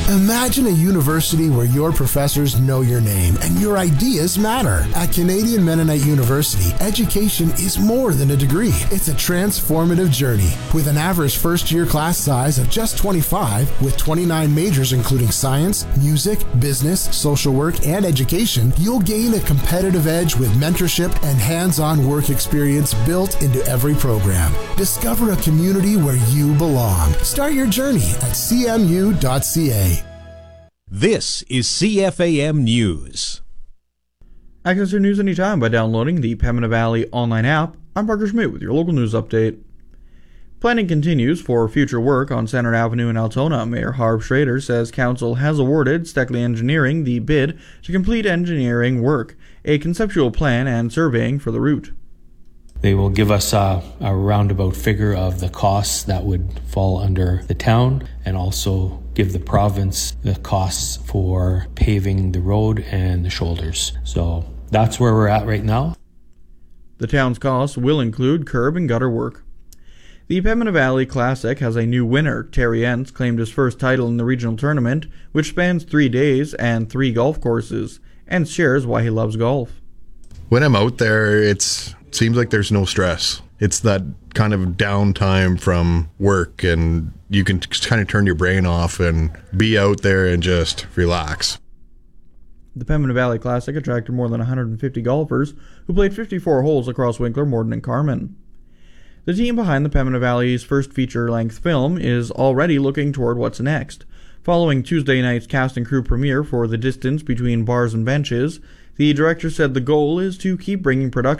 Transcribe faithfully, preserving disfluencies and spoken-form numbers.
Imagine a university where your professors know your name and your ideas matter. At Canadian Mennonite University, education is more than a degree. It's a transformative journey. With an average first-year class size of just twenty-five, with twenty-nine majors including science, music, business, social work, and education, you'll gain a competitive edge with mentorship and hands-on work experience built into every program. Discover a community where you belong. Start your journey at c m u dot c a. This is C F A M News. Access your news anytime by downloading the Pembina Valley online app. I'm Parker Schmidt with your local news update. Planning continues for future work on Center Avenue in Altona. Mayor Harv Schrader says council has awarded Steckley Engineering the bid to complete engineering work, a conceptual plan and surveying for the route. They will give us a, a roundabout figure of the costs that would fall under the town, and also give the province the costs for paving the road and the shoulders. So that's where we're at right now. The town's costs will include curb and gutter work. The Pembina Valley Classic has a new winner. Terry Entz claimed his first title in the regional tournament, which spans three days and three golf courses, and shares why he loves golf. When I'm out there, it's seems like there's no stress. It's that kind of downtime from work, and you can kind of turn your brain off and be out there and just relax. The Pembina Valley Classic attracted more than one hundred fifty golfers who played fifty-four holes across Winkler, Morden, and Carman. The team behind the Pembina Valley's first feature-length film is already looking toward what's next. Following Tuesday night's cast and crew premiere for The Distance Between Bars and Benches, the director said the goal is to keep bringing production